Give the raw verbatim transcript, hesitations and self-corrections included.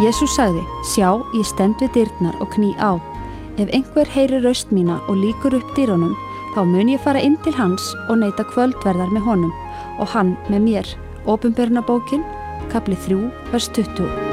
Jesús sagði, sjá, ég stend við dyrnar og kný á. Ef einhver heyrir raust mína og lýkur upp dyrunum, þá mun ég fara inn til hans og neita kvöldverðar með honum og hann með mér. Opinberunarbókin, kapli þrjú, vers tuttugu.